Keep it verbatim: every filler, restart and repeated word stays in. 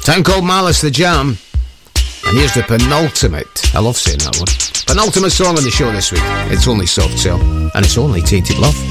Time called Malice the Jam. And here's the penultimate, I love saying that one, penultimate song on the show this week. It's only Soft Cell, and it's only Tainted Love.